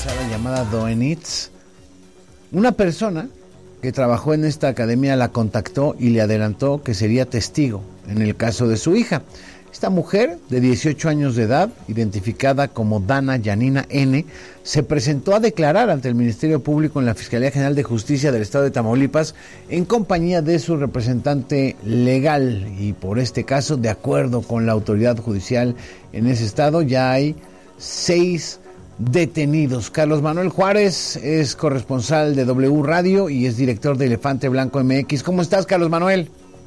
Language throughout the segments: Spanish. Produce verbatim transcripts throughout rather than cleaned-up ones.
sala llamada Doenitz. Una persona que trabajó en esta academia la contactó y le adelantó que sería testigo en el caso de su hija. Esta mujer, de dieciocho años de edad, identificada como Dana Yanina N., se presentó a declarar ante el Ministerio Público en la Fiscalía General de Justicia del Estado de Tamaulipas en compañía de su representante legal. Y por este caso, de acuerdo con la autoridad judicial en ese estado, ya hay seis detenidos. Carlos Manuel Juárez es corresponsal de W Radio y es director de Elefante Blanco M X. ¿Cómo estás, Carlos Manuel?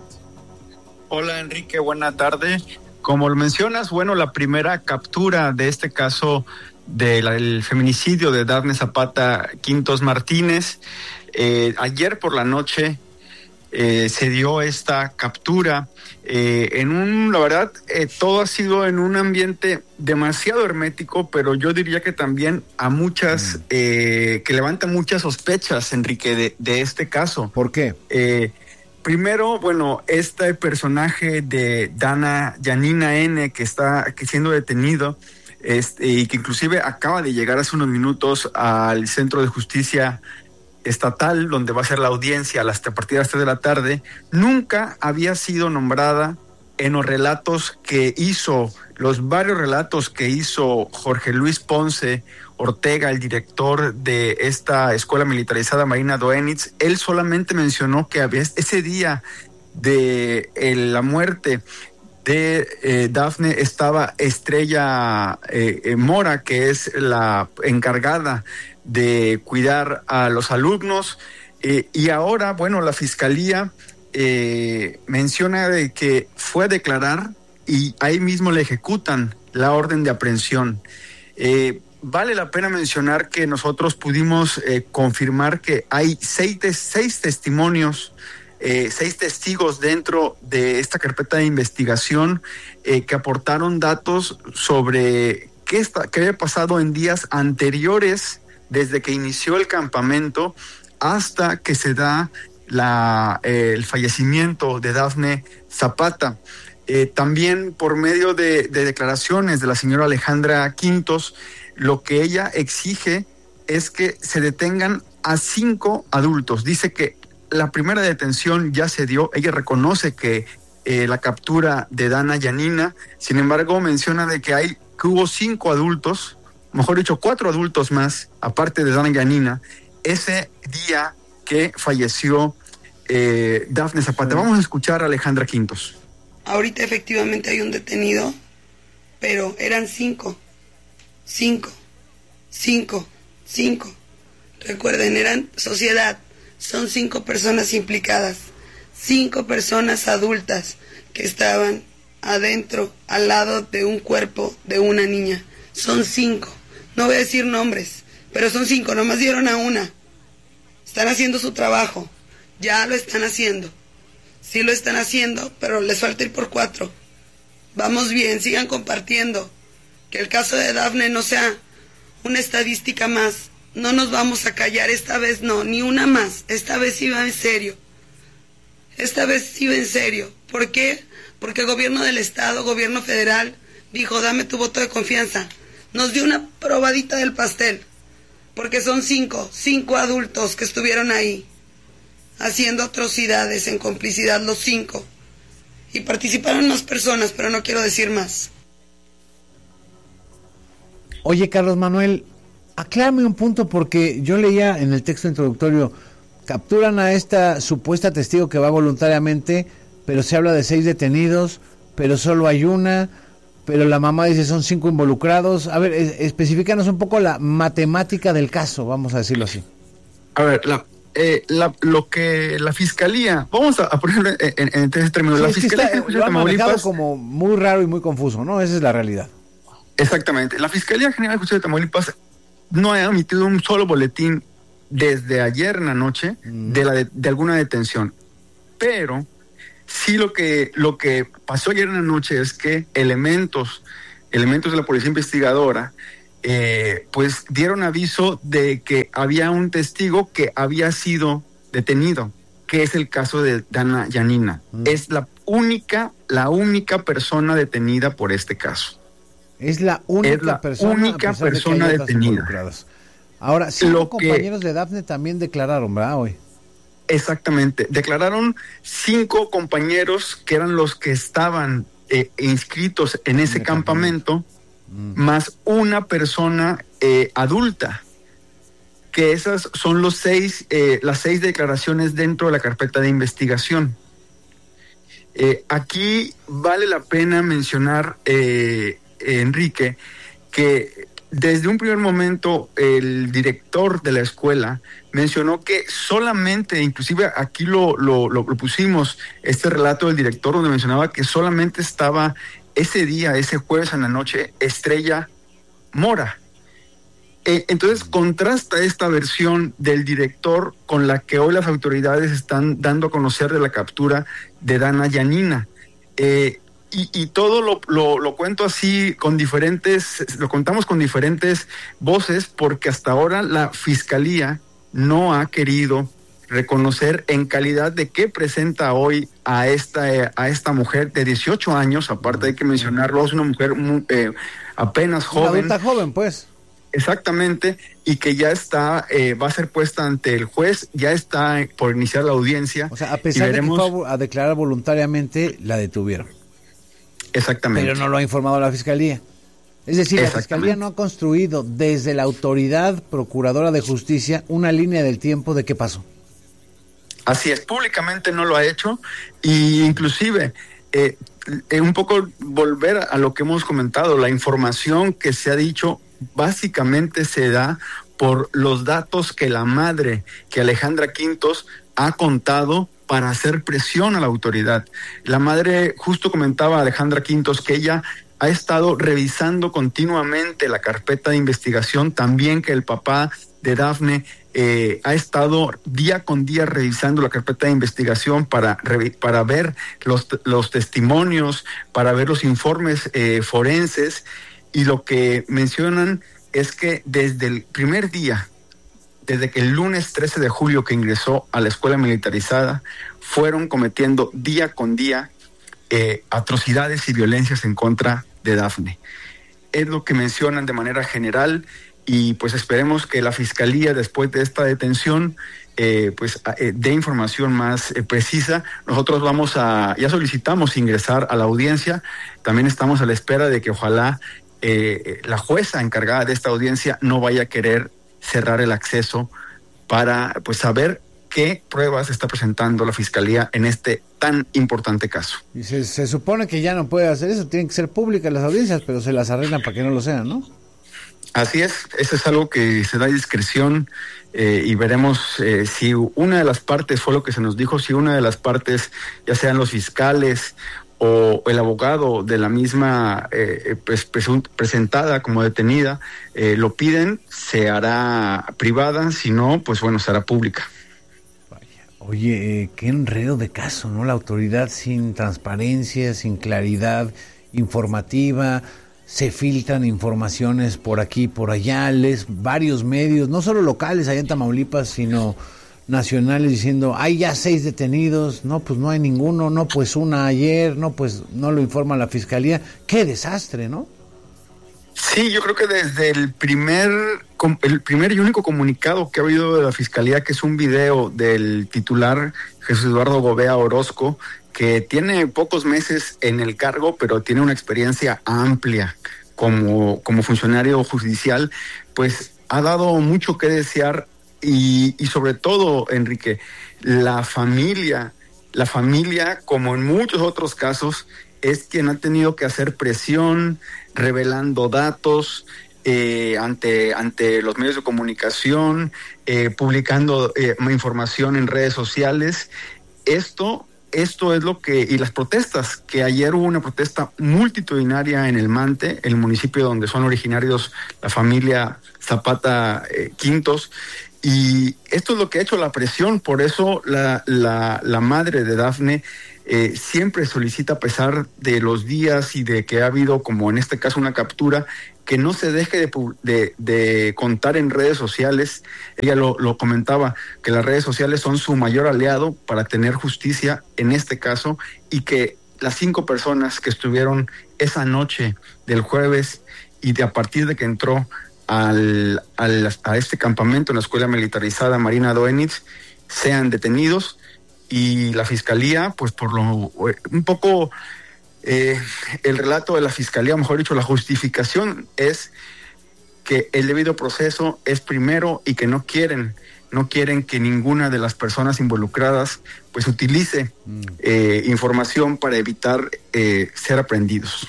Hola, Enrique, buena tarde. Como lo mencionas, bueno, la primera captura de este caso del feminicidio de Dafne Zapata Quintos Martínez, eh, ayer por la noche eh, se dio esta captura eh, en un, la verdad, eh, todo ha sido en un ambiente demasiado hermético, pero yo diría que también a muchas, eh, que levanta muchas sospechas, Enrique, de, de este caso. ¿Por qué? Eh, Primero, bueno, este personaje de Dana Yanina N, que está que siendo detenido este, y que inclusive acaba de llegar hace unos minutos al Centro de Justicia Estatal, donde va a ser la audiencia a, las, a partir de las tres de la tarde, nunca había sido nombrada en los relatos que hizo, los varios relatos que hizo Jorge Luis Ponce Ortega, el director de esta escuela militarizada Marina Doenitz. Él solamente mencionó que había ese día de eh, la muerte de eh, Dafne estaba Estrella eh, eh, Mora, que es la encargada de cuidar a los alumnos, eh, y ahora, bueno, la fiscalía eh, menciona de que fue a declarar y ahí mismo le ejecutan la orden de aprehensión. Eh, Vale la pena mencionar que nosotros pudimos eh, confirmar que hay seis, seis testimonios, eh, seis testigos dentro de esta carpeta de investigación eh, que aportaron datos sobre qué, está, qué había pasado en días anteriores, desde que inició el campamento hasta que se da la, eh, el fallecimiento de Dafne Zapata. Eh, también por medio de, de declaraciones de la señora Alejandra Quintos, lo que ella exige es que se detengan a cinco adultos. Dice que la primera detención ya se dio. Ella reconoce que eh, la captura de Dana Yanina, sin embargo menciona de que hay que hubo cinco adultos, mejor dicho cuatro adultos más, aparte de Dana Yanina, ese día que falleció eh, Dafne Zapata. Vamos a escuchar a Alejandra Quintos. Ahorita efectivamente hay un detenido, pero eran cinco. Cinco, cinco, cinco. Recuerden, eran sociedad. Son cinco personas implicadas. Cinco personas adultas que estaban adentro, al lado de un cuerpo de una niña. Son cinco. No voy a decir nombres, pero son cinco. Nomás dieron a una. Están haciendo su trabajo. Ya lo están haciendo. Sí lo están haciendo, pero les falta ir por cuatro. Vamos bien, sigan compartiendo. Que el caso de Dafne no sea una estadística más. No nos vamos a callar, esta vez no, ni una más. Esta vez sí va en serio. Esta vez sí va en serio. ¿Por qué? Porque el gobierno del estado, gobierno federal, dijo, dame tu voto de confianza. Nos dio una probadita del pastel. Porque son cinco, cinco adultos que estuvieron ahí, haciendo atrocidades en complicidad, los cinco. Y participaron más personas, pero no quiero decir más. Oye, Carlos Manuel, aclárame un punto porque yo leía en el texto introductorio, capturan a esta supuesta testigo que va voluntariamente, pero se habla de seis detenidos, pero solo hay una, pero la mamá dice son cinco involucrados. A ver, es, especifícanos un poco la matemática del caso, vamos a decirlo así. A ver, la, eh, la, lo que la fiscalía, vamos a, a ponerlo en, en, en tres términos, sí, la fiscalía está, lo han manejado como muy raro y muy confuso, ¿no? Esa es la realidad. Exactamente. La Fiscalía General de Justicia de Tamaulipas no ha emitido un solo boletín desde ayer en la noche mm. de, la de, de alguna detención. Pero sí lo que, lo que pasó ayer en la noche es que elementos, elementos de la Policía Investigadora eh, pues dieron aviso de que había un testigo que había sido detenido, que es el caso de Dana Yanina. Mm. Es la única, la única persona detenida por este caso. Es la única es la persona, única persona de detenida. Ahora, cinco compañeros que... de Dafne también declararon, ¿verdad? Hoy. Exactamente. Declararon cinco compañeros que eran los que estaban eh, inscritos en ese en campamento, campamento. Mm. Más una persona eh, adulta. Que esas son los seis, eh, las seis declaraciones dentro de la carpeta de investigación. Eh, aquí vale la pena mencionar, eh, Enrique, que desde un primer momento el director de la escuela mencionó que solamente, inclusive aquí lo, lo, lo pusimos, este relato del director donde mencionaba que solamente estaba ese día, ese jueves en la noche, Estrella Mora. Eh, entonces contrasta esta versión del director con la que hoy las autoridades están dando a conocer de la captura de Dana Yanina. Eh, y, y todo lo, lo, lo cuento así con diferentes, lo contamos con diferentes voces porque hasta ahora la fiscalía no ha querido reconocer en calidad de qué presenta hoy a esta, a esta mujer de dieciocho años, aparte hay que mencionarlo, es una mujer muy, eh, apenas joven. Una adulta joven, pues. Exactamente, y que ya está, eh, va a ser puesta ante el juez, ya está por iniciar la audiencia. O sea, a pesar veremos... de que fue a declarar voluntariamente, la detuvieron. Exactamente. Pero no lo ha informado la Fiscalía. Es decir, la Fiscalía no ha construido desde la autoridad procuradora de justicia una línea del tiempo de qué pasó. Así es, públicamente no lo ha hecho, y inclusive... Eh, eh, un poco volver a lo que hemos comentado, la información que se ha dicho básicamente se da por los datos que la madre, que Alejandra Quintos, ha contado para hacer presión a la autoridad. La madre, justo comentaba Alejandra Quintos, que ella ha estado revisando continuamente la carpeta de investigación, también que el papá de Dafne eh, ha estado día con día revisando la carpeta de investigación para, para ver los, los testimonios, para ver los informes eh, forenses, y lo que mencionan es que desde el primer día, desde que el lunes trece de julio que ingresó a la escuela militarizada, fueron cometiendo día con día eh, atrocidades y violencias en contra de Dafne. Es lo que mencionan de manera general, y pues esperemos que la Fiscalía, después de esta detención, eh, pues eh, dé información más eh, precisa. Nosotros vamos a, ya solicitamos ingresar a la audiencia, también estamos a la espera de que ojalá eh, la jueza encargada de esta audiencia no vaya a querer cerrar el acceso para pues saber qué pruebas está presentando la Fiscalía en este tan importante caso. Y se, se supone que ya no puede hacer eso, tienen que ser públicas las audiencias, pero se las arreglan para que no lo sean, ¿no? Así es, eso es algo que se da a discreción, eh, y veremos eh, si una de las partes, fue lo que se nos dijo, si una de las partes, ya sean los fiscales o el abogado de la misma eh, pues, presentada como detenida, eh, lo piden, se hará privada, si no, pues bueno, será pública. Oye, eh, qué enredo de caso, ¿no? La autoridad sin transparencia, sin claridad informativa, se filtran informaciones por aquí, por allá, les varios medios, no solo locales allá en Tamaulipas, sino nacionales, diciendo, hay ya seis detenidos, no, pues no hay ninguno, no, pues una ayer, no, pues no lo informa la Fiscalía. ¡Qué desastre!, ¿no? Sí, yo creo que desde el primer, el primer y único comunicado que ha habido de la Fiscalía, que es un video del titular Jesús Eduardo Gobea Orozco, que tiene pocos meses en el cargo, pero tiene una experiencia amplia como, como funcionario judicial, pues ha dado mucho que desear, y, y sobre todo, Enrique, la familia, la familia, como en muchos otros casos, es quien ha tenido que hacer presión, revelando datos eh, ante, ante los medios de comunicación, eh, publicando eh, información en redes sociales. Esto, esto es lo que, y las protestas, que ayer hubo una protesta multitudinaria en El Mante, el municipio donde son originarios la familia Zapata eh, Quintos, y esto es lo que ha hecho la presión. Por eso la, la, la madre de Dafne Eh, siempre solicita, a pesar de los días y de que ha habido, como en este caso, una captura, que no se deje de, de, de contar en redes sociales. Ella lo, lo comentaba, que las redes sociales son su mayor aliado para tener justicia en este caso, y que las cinco personas que estuvieron esa noche del jueves y de a partir de que entró al, al, a este campamento en la escuela militarizada Marina Doenitz sean detenidos, y la fiscalía, pues por lo un poco eh, el relato de la fiscalía, mejor dicho, la justificación es que el debido proceso es primero y que no quieren no quieren que ninguna de las personas involucradas pues utilice mm. eh, información para evitar eh, ser aprendidos.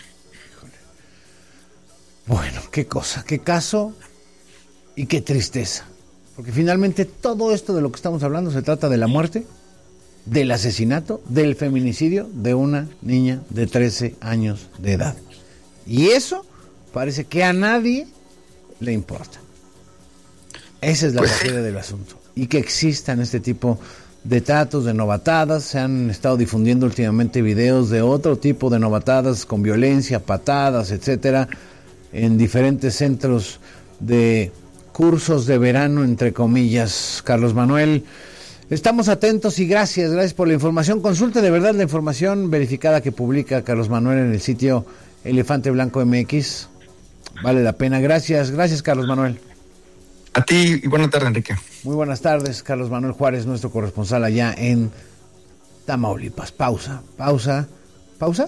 Bueno, qué cosa, qué caso y qué tristeza, porque finalmente todo esto de lo que estamos hablando se trata de la muerte, del asesinato, del feminicidio de una niña de trece años de edad, y eso parece que a nadie le importa. Esa es la pues tragedia sí. del asunto, y que existan este tipo de tratos, de novatadas. Se han estado difundiendo últimamente videos de otro tipo de novatadas con violencia, patadas, etcétera, en diferentes centros de cursos de verano, entre comillas. Carlos Manuel, estamos atentos y gracias, gracias por la información. Consulte de verdad la información verificada que publica Carlos Manuel en el sitio Elefante Blanco M X. Vale la pena. Gracias, gracias Carlos Manuel. A ti y buena tarde, Enrique. Muy buenas tardes, Carlos Manuel Juárez, nuestro corresponsal allá en Tamaulipas. Pausa, pausa, pausa.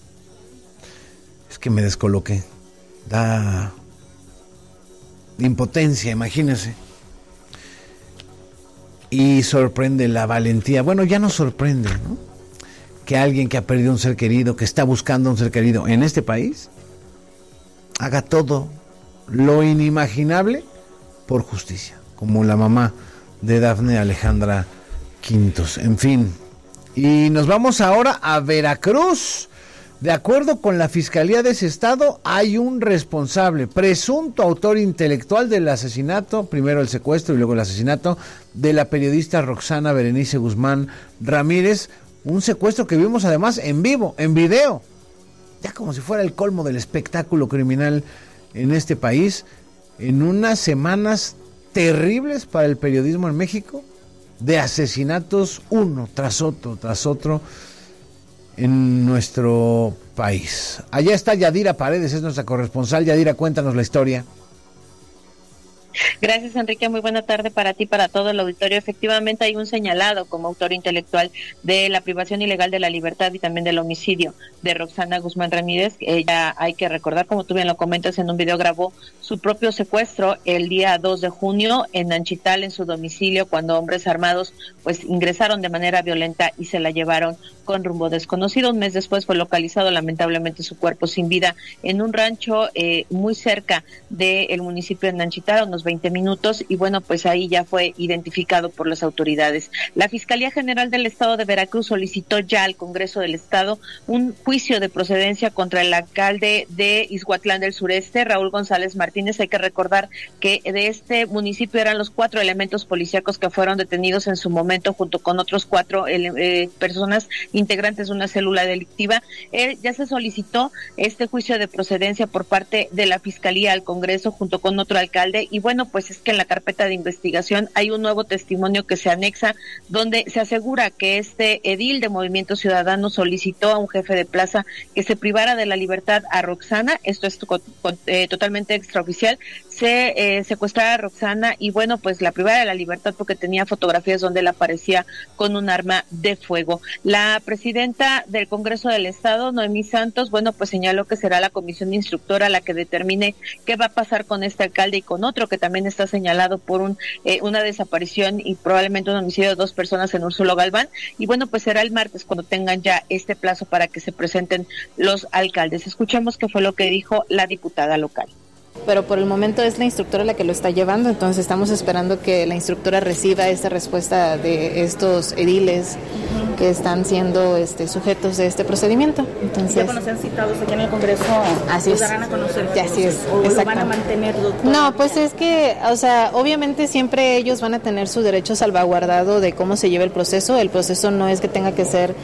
Es que me descoloqué. Da impotencia, imagínense. Y sorprende la valentía. Bueno, ya nos sorprende, ¿no? Que alguien que ha perdido un ser querido, que está buscando un ser querido en este país, haga todo lo inimaginable por justicia, como la mamá de Dafne Alejandra Quintos. En fin, y nos vamos ahora a Veracruz. De acuerdo con la Fiscalía de ese estado, hay un responsable, presunto autor intelectual del asesinato, primero el secuestro y luego el asesinato de la periodista Roxana Berenice Guzmán Ramírez, un secuestro que vimos además en vivo, en video, ya como si fuera el colmo del espectáculo criminal en este país, en unas semanas terribles para el periodismo en México, de asesinatos uno tras otro, tras otro, en nuestro país. Allá está Yadira Paredes, es nuestra corresponsal. Yadira, cuéntanos la historia. Gracias, Enrique. Muy buena tarde para ti, para todo el auditorio. Efectivamente, hay un señalado como autor intelectual de la privación ilegal de la libertad y también del homicidio de Roxana Guzmán Ramírez. Ella, hay que recordar, como tú bien lo comentas en un video, grabó su propio secuestro el día dos de junio en Nanchital, en su domicilio, cuando hombres armados pues ingresaron de manera violenta y se la llevaron con rumbo desconocido. Un mes después fue localizado lamentablemente su cuerpo sin vida en un rancho eh, muy cerca del municipio de Nanchital, unos veinte minutos, y bueno, pues ahí ya fue identificado por las autoridades. La Fiscalía General del Estado de Veracruz solicitó ya al Congreso del Estado un juicio de procedencia contra el alcalde de Ixhuatlán del Sureste, Raúl González Martínez. Hay que recordar que de este municipio eran los cuatro elementos policíacos que fueron detenidos en su momento, junto con otros cuatro eh, personas integrantes de una célula delictiva. Eh, ya se solicitó este juicio de procedencia por parte de la Fiscalía al Congreso, junto con otro alcalde, y bueno, pues es que en la carpeta de investigación hay un nuevo testimonio que se anexa, donde se asegura que este edil de Movimiento Ciudadano solicitó a un jefe de plaza que se privara de la libertad a Roxana. Esto es to- eh, totalmente extraoficial. Se eh, secuestrara a Roxana y bueno, pues la privara de la libertad porque tenía fotografías donde él aparecía con un arma de fuego. La presidenta del Congreso del Estado, Noemí Santos, bueno, pues señaló que será la comisión instructora la que determine qué va a pasar con este alcalde y con otro que también está señalado por un eh, una desaparición y probablemente un homicidio de dos personas en Úrsulo Galván. Y bueno, pues será el martes cuando tengan ya este plazo para que se presenten los alcaldes. Escuchemos qué fue lo que dijo la diputada local. Pero por el momento es la instructora la que lo está llevando, entonces estamos esperando que la instructora reciba esta respuesta de estos ediles uh-huh. que están siendo este, sujetos de este procedimiento. Entonces, ya cuando sean citados aquí en el Congreso, así los es. darán a conocer. Ya, así es. ¿O lo van a mantener? No, pues es que, o sea, obviamente siempre ellos van a tener su derecho salvaguardado de cómo se lleva el proceso. El proceso no es que tenga que ser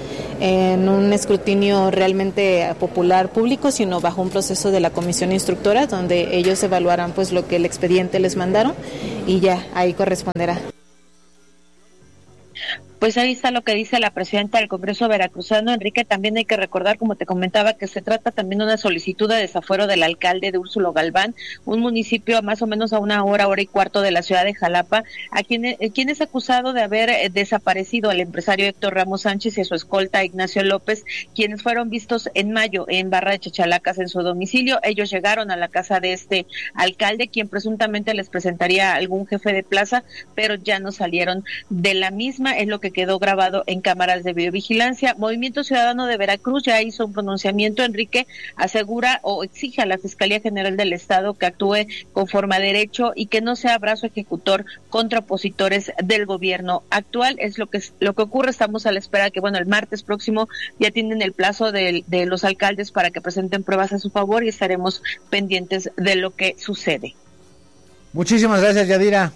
en un escrutinio realmente popular público, sino bajo un proceso de la comisión instructora, donde ellos evaluarán pues lo que el expediente les mandaron y ya ahí corresponderá. Pues Pues ahí está lo que dice la presidenta del Congreso veracruzano, Enrique. También hay que recordar, como te comentaba, que se trata también de una solicitud de desafuero del alcalde de Úrsulo Galván, un municipio más o menos a una hora, hora y cuarto de la ciudad de Jalapa, a quien, eh, quien es acusado de haber eh, desaparecido al empresario Héctor Ramos Sánchez y a su escolta Ignacio López, quienes fueron vistos en mayo en Barra de Chachalacas en su domicilio. Ellos llegaron a la casa de este alcalde, quien presuntamente les presentaría a algún jefe de plaza, pero ya no salieron de la misma, es lo que quedó grabado en cámaras de videovigilancia. Movimiento Ciudadano de Veracruz ya hizo un pronunciamiento, Enrique, asegura o exige a la Fiscalía General del Estado que actúe conforme a derecho y que no sea brazo ejecutor contra opositores del gobierno actual. Es lo que lo que ocurre. Estamos a la espera que, bueno, el martes próximo ya tienen el plazo de, de los alcaldes para que presenten pruebas a su favor y estaremos pendientes de lo que sucede. Muchísimas gracias, Yadira.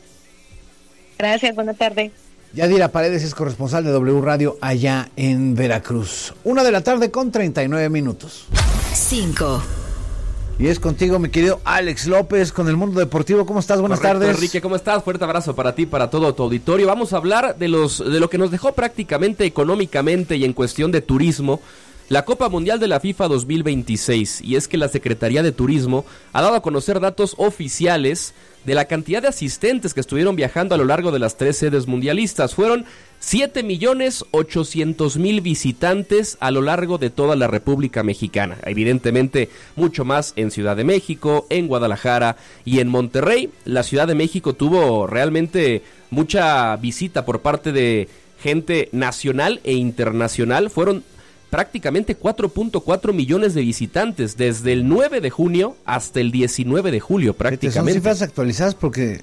Gracias, buena tarde. Yadira Paredes es corresponsal de W Radio allá en Veracruz. Una de la tarde con treinta y nueve minutos. Cinco. Y es contigo, mi querido Alex López, con el Mundo Deportivo. ¿Cómo estás? Buenas Correcto, tardes. Enrique, ¿cómo estás? Fuerte abrazo para ti, para todo tu auditorio. Vamos a hablar de los de lo que nos dejó prácticamente económicamente y en cuestión de turismo la Copa Mundial de la FIFA dos mil veintiséis. Y es que la Secretaría de Turismo ha dado a conocer datos oficiales de la cantidad de asistentes que estuvieron viajando a lo largo de las tres sedes mundialistas. Fueron siete millones ochocientos mil visitantes a lo largo de toda la República Mexicana. Evidentemente, mucho más en Ciudad de México, en Guadalajara y en Monterrey. La Ciudad de México tuvo realmente mucha visita por parte de gente nacional e internacional. Fueron prácticamente cuatro punto cuatro millones de visitantes desde el nueve de junio hasta el diecinueve de julio prácticamente. Son cifras actualizadas porque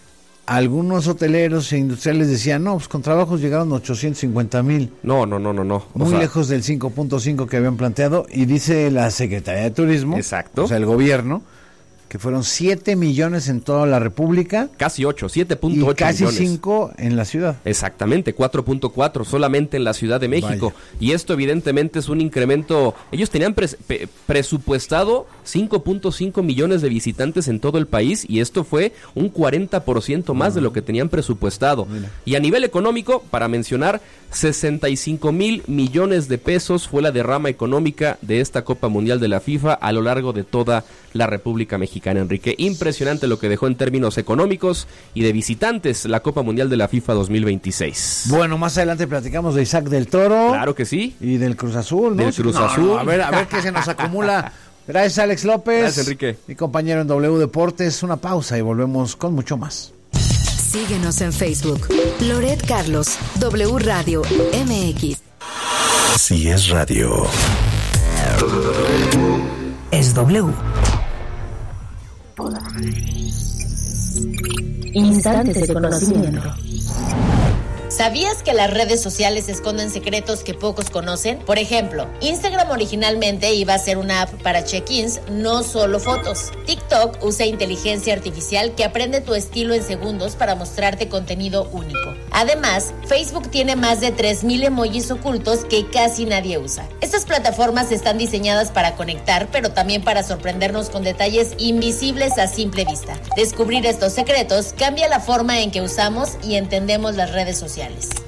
algunos hoteleros e industriales decían, no, pues con trabajos llegaron ochocientos cincuenta mil. No, no, no, no, no. Muy o sea, lejos del cinco punto cinco que habían planteado, y dice la Secretaría de Turismo, exacto, o sea, el gobierno, que fueron siete millones en toda la República. Casi ocho, siete punto ocho millones. Y casi millones. cinco en la ciudad. Exactamente, cuatro punto cuatro solamente en la Ciudad de México. Vaya. Y esto evidentemente es un incremento. Ellos tenían pres, pe, presupuestado cinco punto cinco millones de visitantes en todo el país, y esto fue un cuarenta por ciento más uh-huh. de lo que tenían presupuestado. Mira. Y a nivel económico, para mencionar, sesenta y cinco mil millones de pesos fue la derrama económica de esta Copa Mundial de la FIFA a lo largo de toda la República Mexicana, Enrique. Impresionante lo que dejó en términos económicos y de visitantes la Copa Mundial de la FIFA dos mil veintiséis. Bueno, más adelante platicamos de Isaac del Toro. Claro que sí. Y del Cruz Azul, ¿no? Del Cruz no, Azul. No, a ver, a ver qué se nos acumula. Gracias, Alex López. Gracias, Enrique. Mi compañero en W Deportes. Una pausa y volvemos con mucho más. Síguenos en Facebook. Loret Carlos, W Radio M X. Si es radio, es W. Instantes de conocimiento. ¿Sabías que las redes sociales esconden secretos que pocos conocen? Por ejemplo, Instagram originalmente iba a ser una app para check-ins, no solo fotos. TikTok usa inteligencia artificial que aprende tu estilo en segundos para mostrarte contenido único. Además, Facebook tiene más de tres mil emojis ocultos que casi nadie usa. Estas plataformas están diseñadas para conectar, pero también para sorprendernos con detalles invisibles a simple vista. Descubrir estos secretos cambia la forma en que usamos y entendemos las redes sociales.